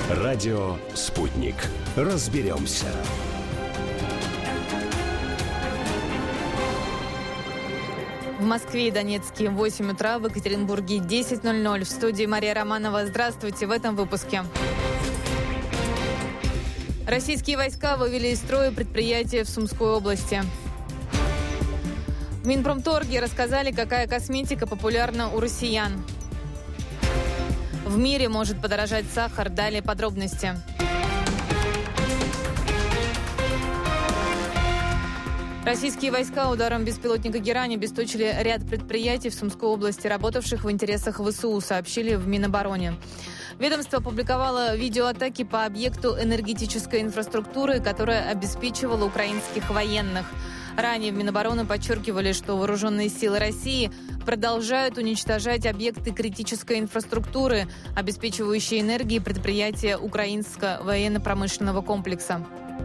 Радио «Спутник». Разберемся. В Москве и Донецке 8 утра, в Екатеринбурге 10:00. В студии Мария Романова. Здравствуйте в этом выпуске. Российские войска вывели из строя предприятия в Сумской области. В Минпромторге рассказали, какая косметика популярна у россиян. В мире может подорожать сахар. Далее подробности. Российские войска ударом беспилотника «Герань» обесточили ряд предприятий в Сумской области, работавших в интересах ВСУ, сообщили в Минобороне. Ведомство опубликовало видеоатаки по объекту энергетической инфраструктуры, которая обеспечивала украинских военных. Ранее в Минобороны подчеркивали, что вооруженные силы России продолжают уничтожать объекты критической инфраструктуры, обеспечивающие энергией предприятия украинского военно-промышленного комплекса.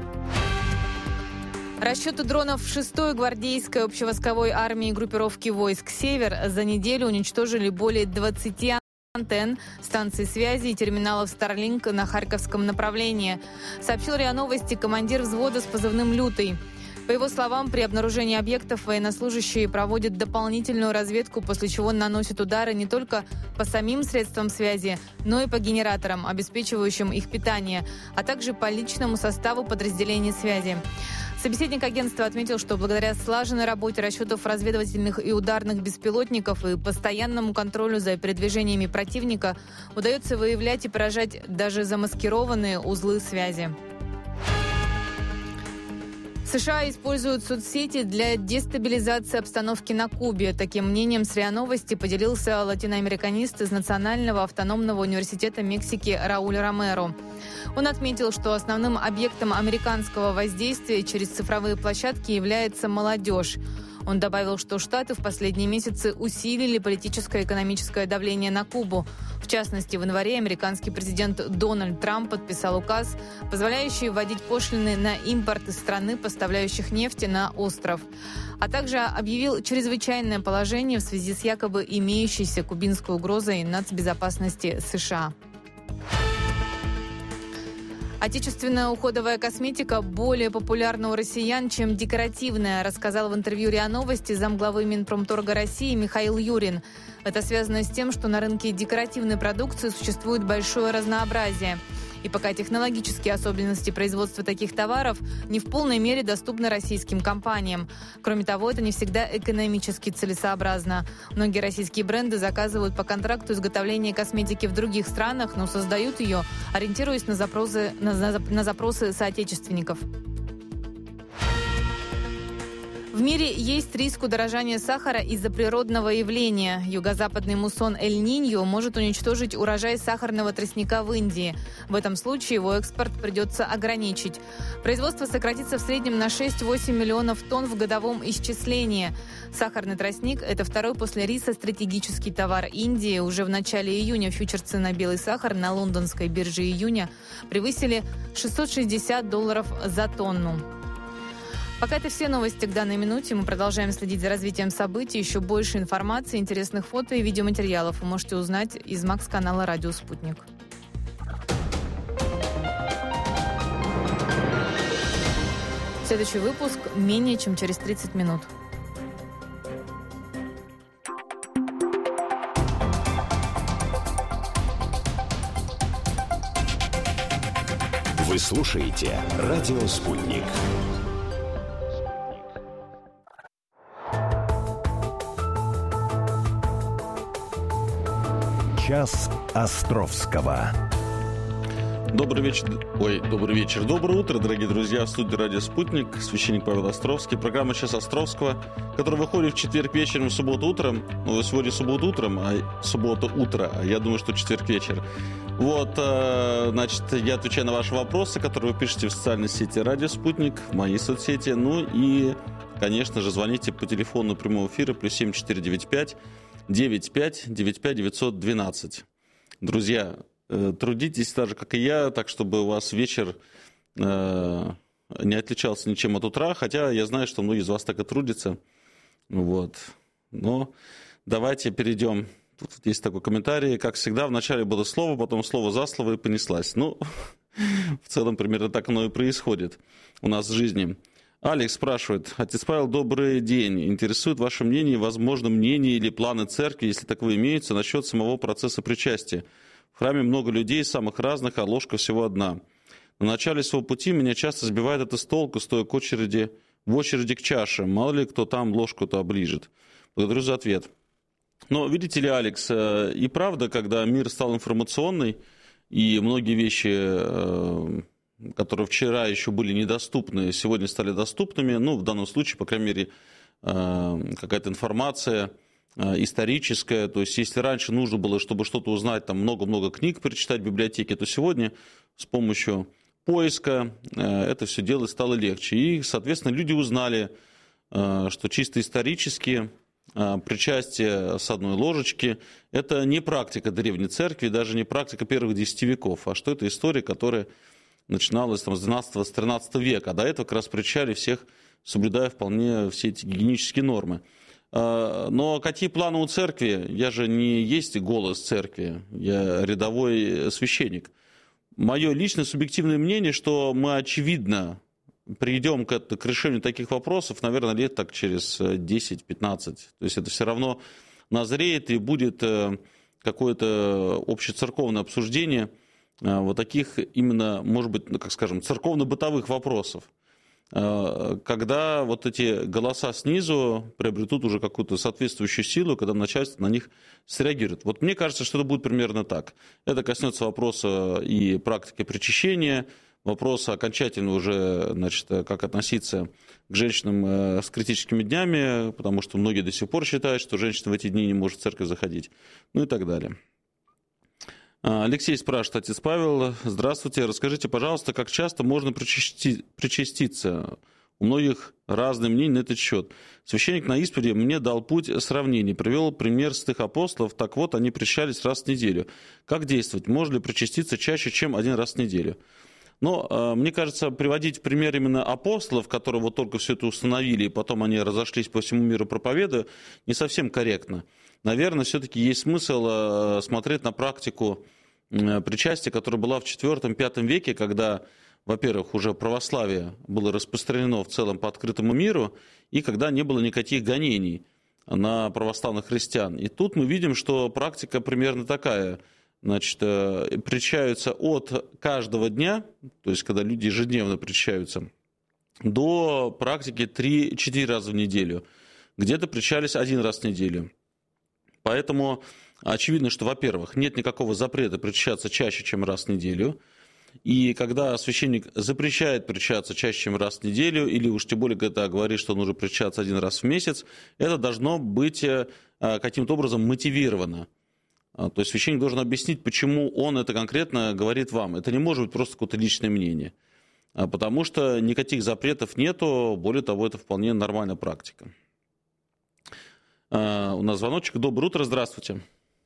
Расчеты дронов 6-й гвардейской общевойсковой армии группировки войск «Север» за неделю уничтожили более 20 антенн, станций связи и терминалов Starlink на Харьковском направлении, сообщил РИА Новости командир взвода с позывным «Лютый». По его словам, при обнаружении объектов военнослужащие проводят дополнительную разведку, после чего наносят удары не только по самим средствам связи, но и по генераторам, обеспечивающим их питание, а также по личному составу подразделений связи. Собеседник агентства отметил, что благодаря слаженной работе расчетов разведывательных и ударных беспилотников и постоянному контролю за передвижениями противника удается выявлять и поражать даже замаскированные узлы связи. США используют соцсети для дестабилизации обстановки на Кубе. Таким мнением с РИА Новости поделился латиноамериканист из Национального автономного университета Мексики Рауль Ромеро. Он отметил, что основным объектом американского воздействия через цифровые площадки является молодежь. Он добавил, что Штаты в последние месяцы усилили политическое и экономическое давление на Кубу. В частности, в январе американский президент Дональд Трамп подписал указ, позволяющий вводить пошлины на импорт из страны, поставляющих нефть на остров, а также объявил чрезвычайное положение в связи с якобы имеющейся кубинской угрозой нацбезопасности США. Отечественная уходовая косметика более популярна у россиян, чем декоративная, рассказал в интервью РИА Новости замглавы Минпромторга России Михаил Юрин. Это связано с тем, что на рынке декоративной продукции существует большое разнообразие. И пока технологические особенности производства таких товаров не в полной мере доступны российским компаниям. Кроме того, это не всегда экономически целесообразно. Многие российские бренды заказывают по контракту изготовление косметики в других странах, но создают ее, ориентируясь на запросы соотечественников. В мире есть риск удорожания сахара из-за природного явления. Юго-западный муссон Эль-Ниньо может уничтожить урожай сахарного тростника в Индии. В этом случае его экспорт придется ограничить. Производство сократится в среднем на 6-8 миллионов тонн в годовом исчислении. Сахарный тростник – это второй после риса стратегический товар Индии. Уже в начале июня фьючерсы на белый сахар на лондонской бирже июня превысили $660 за тонну. Пока это все новости к данной минуте. Мы продолжаем следить за развитием событий. Еще больше информации, интересных фото и видеоматериалов вы можете узнать из Макс-канала «Радио Спутник». Следующий выпуск менее чем через 30 минут. Вы слушаете «Радио Спутник». Час Островского. Добрый вечер, доброе утро, дорогие друзья. В студии «Радио Спутник», священник Павел Островский. Программа «Час Островского», которая выходит в четверг вечером, в субботу утром. Ну, сегодня суббота утром, а суббота утро, а я думаю, что четверг вечер. Вот, значит, я отвечаю на ваши вопросы, которые вы пишете в социальной сети «Радио Спутник», в моей соцсети. Ну и, конечно же, звоните по телефону прямого эфира +7 495 95 95 912. Друзья, трудитесь так же, как и я, так, чтобы у вас вечер не отличался ничем от утра, хотя я знаю, что многие из вас так и трудятся. Вот. Но давайте перейдем Тут есть такой комментарий. Как всегда, вначале было слово, потом слово за слово и понеслась. Ну, в целом, примерно так оно и происходит у нас в жизни. Алекс спрашивает. Отец Павел, добрый день. Интересует ваше мнение, возможно, мнение или планы церкви, если таковые имеются, насчет самого процесса причастия. В храме много людей, самых разных, а ложка всего одна. На начале своего пути меня часто сбивает это с толку, стоя в очереди к чаше. Мало ли кто там ложку-то оближет. Благодарю за ответ. Но видите ли, Алекс, и правда, когда мир стал информационный, и многие вещи, которые вчера еще были недоступны, сегодня стали доступными, ну, в данном случае, по крайней мере, какая-то информация историческая, то есть если раньше нужно было, чтобы что-то узнать, там много-много книг перечитать в библиотеке, то сегодня с помощью поиска это все делать стало легче. И, соответственно, люди узнали, что чисто исторически причастие с одной ложечки – это не практика Древней Церкви, даже не практика первых 10 веков, а что это история, которая начиналась там, с 12-13 века. А до этого как раз причащали всех, соблюдая вполне все эти гигиенические нормы. Но какие планы у церкви? Я же не есть голос церкви, я рядовой священник. Мое личное субъективное мнение, что мы, очевидно, придем к решению таких вопросов, наверное, лет так через 10-15. То есть это все равно назреет и будет какое-то общецерковное обсуждение вот таких именно, может быть, как скажем, церковно-бытовых вопросов. Когда вот эти голоса снизу приобретут уже какую-то соответствующую силу, когда начальство на них среагирует. Вот мне кажется, что это будет примерно так. Это коснется вопроса и практики причащения, вопроса окончательно уже, значит, как относиться к женщинам с критическими днями, потому что многие до сих пор считают, что женщина в эти дни не может в церковь заходить, ну и так далее. Алексей спрашивает, отец Павел, здравствуйте, расскажите, пожалуйста, как часто можно причаститься? У многих разные мнения на этот счет. Священник на исповеди мне дал путь сравнений, привел пример святых апостолов, так вот, они причащались раз в неделю. Как действовать? Можно ли причаститься чаще, чем один раз в неделю? Но мне кажется, приводить в пример именно апостолов, которые вот только все это установили, и потом они разошлись по всему миру проповедуя, не совсем корректно. Наверное, все-таки есть смысл смотреть на практику причастия, которая была в IV-V веке, когда, во-первых, уже православие было распространено в целом по открытому миру, и когда не было никаких гонений на православных христиан. И тут мы видим, что практика примерно такая. Значит, причащаются от каждого дня, то есть когда люди ежедневно причащаются, до практики 3-4 раза в неделю. Где-то причащались один раз в неделю. Поэтому очевидно, что, во-первых, нет никакого запрета причащаться чаще, чем раз в неделю. И когда священник запрещает причащаться чаще, чем раз в неделю, или уж тем более, когда говорит, что нужно причащаться один раз в месяц, это должно быть каким-то образом мотивировано. То есть священник должен объяснить, почему он это конкретно говорит вам. Это не может быть просто какое-то личное мнение. Потому что никаких запретов нету, более того, это вполне нормальная практика. У нас звоночек. Доброе утро, здравствуйте.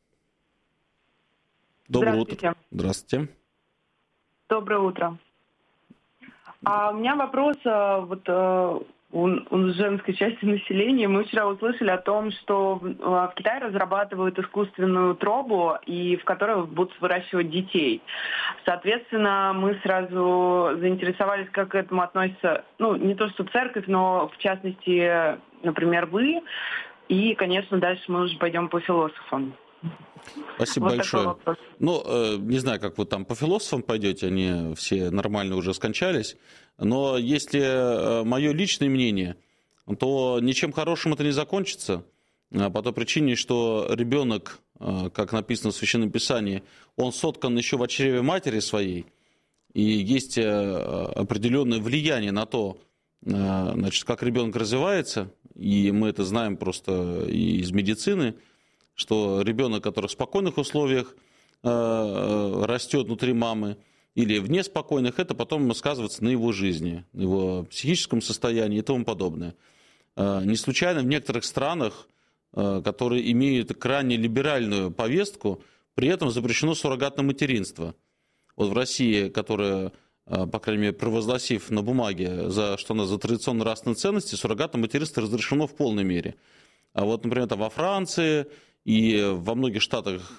Доброе утро. Здравствуйте. Доброе утро. У меня вопрос у женской части населения. Мы вчера услышали о том, что в Китае разрабатывают искусственную утробу, и в которой будут выращивать детей. Соответственно, мы сразу заинтересовались, как к этому относится, не то что церковь, но в частности, например, вы. И, конечно, дальше мы уже пойдем по философам. Спасибо большое. Не знаю, как вы там по философам пойдете, они все нормально уже скончались. Но если мое личное мнение, то ничем хорошим это не закончится. По той причине, что ребенок, как написано в Священном Писании, он соткан еще в чреве матери своей. И есть определенное влияние на то, значит, как ребенок развивается. И мы это знаем просто и из медицины, что ребенок, который в спокойных условиях растет внутри мамы, или в неспокойных, это потом сказывается на его жизни, на его психическом состоянии и тому подобное. Не случайно в некоторых странах, которые имеют крайне либеральную повестку, при этом запрещено суррогатное материнство. Вот в России, которая, по крайней мере, провозгласив на бумаге, что она за традиционно-нравственные ценности, суррогатное материнство разрешено в полной мере. А вот, например, там во Франции и во многих штатах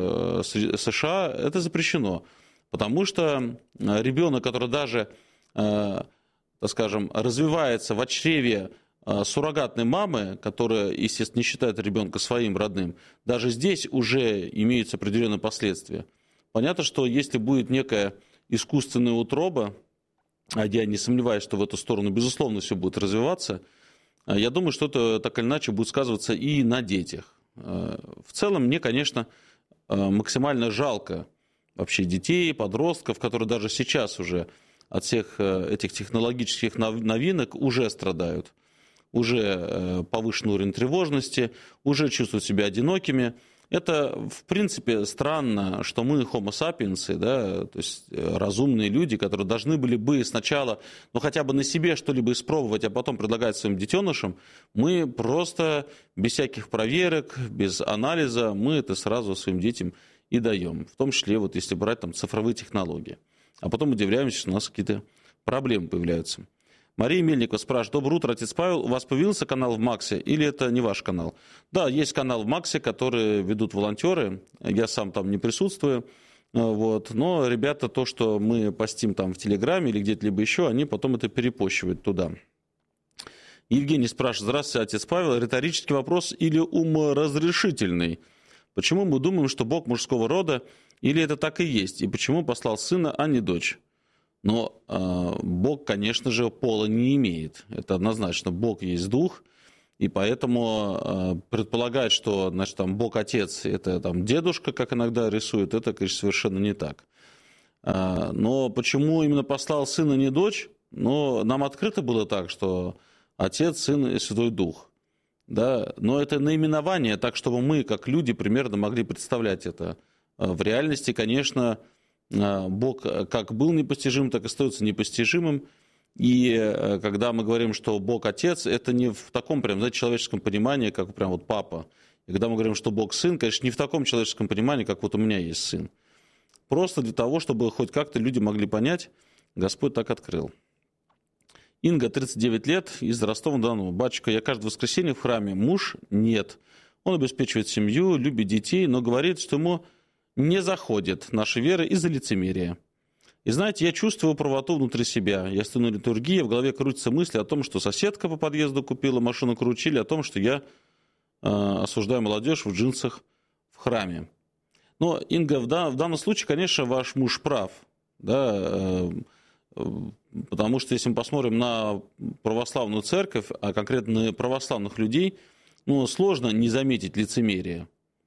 США это запрещено. Потому что ребенок, который даже, так скажем, развивается в чреве суррогатной мамы, которая, естественно, не считает ребенка своим родным, даже здесь уже имеются определенные последствия. Понятно, что если будет некая искусственная утроба, а я не сомневаюсь, что в эту сторону, безусловно, все будет развиваться, я думаю, что это так или иначе будет сказываться и на детях. В целом, мне, конечно, максимально жалко вообще детей, подростков, которые даже сейчас уже от всех этих технологических новинок уже страдают, уже повышенный уровень тревожности, уже чувствуют себя одинокими. Это, в принципе, странно, что мы, homo sapiens, да, то есть разумные люди, которые должны были бы сначала, ну, хотя бы на себе что-либо испробовать, а потом предлагать своим детенышам, мы просто без всяких проверок, без анализа, мы это сразу своим детям и даем. В том числе, вот если брать там цифровые технологии. А потом удивляемся, что у нас какие-то проблемы появляются. Мария Мельникова спрашивает: доброе утро, отец Павел, у вас появился канал в Максе или это не ваш канал? Да, есть канал в Максе, который ведут волонтеры, я сам там не присутствую, вот. Но ребята, то, что мы постим там в Телеграме или где-то-либо еще, они потом это перепощивают туда. Евгений спрашивает: здравствуйте, отец Павел, риторический вопрос или уморазрешительный? Почему мы думаем, что Бог мужского рода, или это так и есть, и почему послал сына, а не дочь? Но Бог, конечно же, пола не имеет. Это однозначно. Бог есть дух, и поэтому предполагать, что, значит, там, Бог-отец – это там, дедушка, как иногда рисуют, это, конечно, совершенно не так. Но почему именно послал сына, не дочь? Но нам открыто было так, что Отец, Сын и Святой Дух. Да? Но это наименование, так, чтобы мы, как люди, примерно могли представлять это. В реальности, конечно, Бог как был непостижим, так и остается непостижимым. И когда мы говорим, что Бог Отец, это не в таком прям, знаете, человеческом понимании, как прям вот папа. И когда мы говорим, что Бог Сын, конечно, не в таком человеческом понимании, как вот у меня есть сын. Просто для того, чтобы хоть как-то люди могли понять, Господь так открыл. Инга, 39 лет, из Ростова-на-Дону. Батюшка, я каждое воскресенье в храме. Муж нет. Он обеспечивает семью, любит детей, но говорит, что ему не заходит наша вера из-за лицемерия. И знаете, я чувствую правоту внутри себя. Я стою на литургии, в голове крутятся мысли о том, что соседка по подъезду купила машину кручили, о том, что я осуждаю молодежь в джинсах в храме. Но, Инга, в данном случае, конечно, ваш муж прав. Да, потому что если мы посмотрим на православную церковь, а конкретно на православных людей, ну, сложно не заметить лицемерие.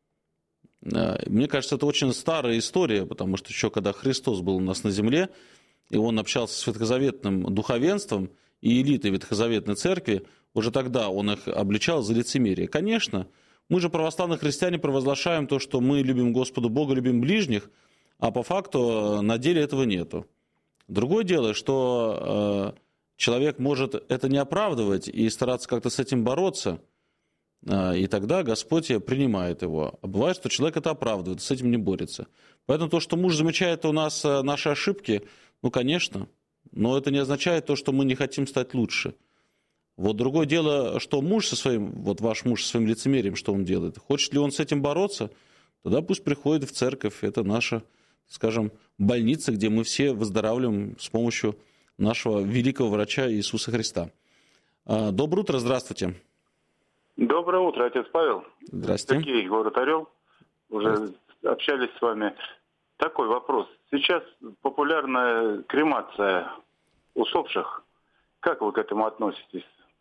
Мне кажется, это очень старая история, потому что еще когда Христос был у нас на земле, и он общался с ветхозаветным духовенством и элитой ветхозаветной церкви, уже тогда он их обличал за лицемерие. Конечно, мы же, православные христиане, провозглашаем то, что мы любим Господа Бога, любим ближних, а по факту на деле этого нету. Другое дело, что человек может это не оправдывать и стараться как-то с этим бороться, и тогда Господь принимает его. А бывает, что человек это оправдывает, с этим не борется. Поэтому то, что муж замечает у нас наши ошибки, ну, конечно, но это не означает то, что мы не хотим стать лучше. Вот другое дело, что муж со своим, вот ваш муж со своим лицемерием, что он делает. Хочет ли он с этим бороться, тогда пусть приходит в церковь. Это наша, скажем, больница, где мы все выздоравливаем с помощью нашего великого врача Иисуса Христа. Доброе утро, здравствуйте. Доброе утро, отец Павел. Здравствуйте. Сергей, город Орел. Уже общались с вами. Такой вопрос. Сейчас популярная кремация усопших. Как вы к этому относитесь?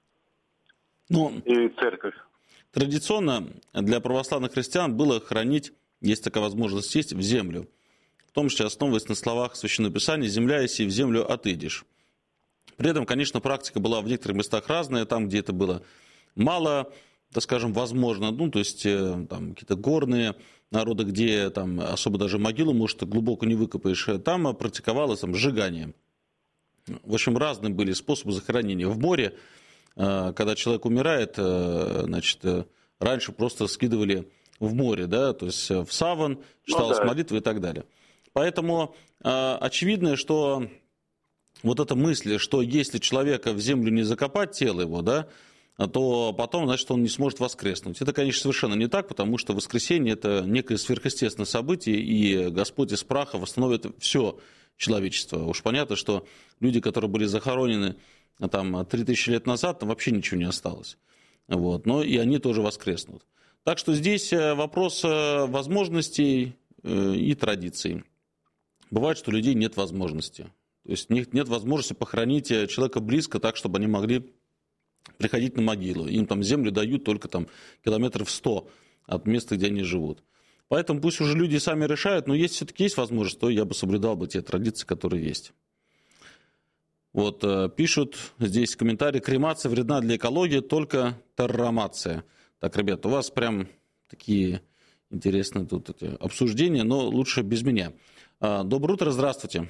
Ну, и церковь? Традиционно для православных христиан было хоронить, есть такая возможность есть, в землю. В том числе основываясь на словах Священного Писания: «Земля, если в землю отыдешь». При этом, конечно, практика была в некоторых местах разная, там, где это было мало, так скажем, возможно, ну, то есть там какие-то горные народы, где там особо даже могилу, может, глубоко не выкопаешь, там практиковалось там сжигание. В общем, разные были способы захоронения. В море, когда человек умирает, значит, раньше просто скидывали в море, да, то есть в саван, читалась молитва и так далее. Поэтому очевидно, что вот эта мысль, что если человека в землю не закопать, тело его, да, то потом, значит, он не сможет воскреснуть. Это, конечно, совершенно не так, потому что воскресение – это некое сверхъестественное событие, и Господь из праха восстановит все человечество. Уж понятно, что люди, которые были захоронены там 3000 лет назад, там вообще ничего не осталось. Вот. Но и они тоже воскреснут. Так что здесь вопрос возможностей и традиций. Бывает, что у людей нет возможности. То есть у них нет возможности похоронить человека близко так, чтобы они могли приходить на могилу. Им там землю дают только там километров 100 от места, где они живут. Поэтому пусть уже люди сами решают, но если все-таки есть возможность, то я бы соблюдал бы те традиции, которые есть. Вот, пишут здесь комментарий: кремация вредна для экологии, только террамация. Так, ребят, у вас прям такие интересные тут эти обсуждения, но лучше без меня. Доброе утро, здравствуйте.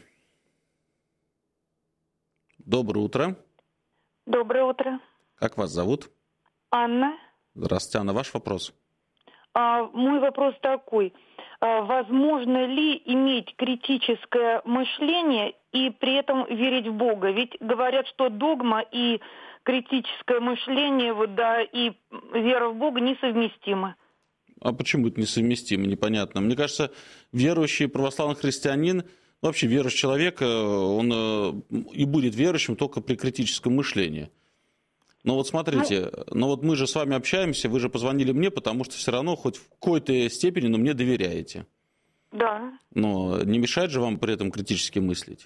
Доброе утро. Доброе утро. Как вас зовут? Анна. Здравствуйте, Анна, ваш вопрос. Мой вопрос такой. Возможно ли иметь критическое мышление и при этом верить в Бога? Ведь говорят, что догма и критическое мышление, вот, да, и вера в Бога несовместимы. А почему это несовместимо, непонятно. Мне кажется, верующий православный христианин, вообще верующий человек, он и будет верующим только при критическом мышлении. Но вот смотрите, вот мы же с вами общаемся, вы же позвонили мне, потому что все равно хоть в какой-то степени, но мне доверяете. Да. Но не мешает же вам при этом критически мыслить?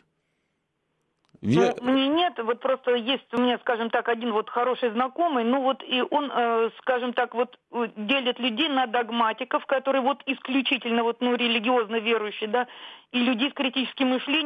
Мне нет, вот просто есть у меня, скажем так, один вот хороший знакомый, ну вот и он, скажем так, вот делит людей на догматиков, которые вот исключительно вот, ну, религиозно верующие, да, и людей с критическим мышлением.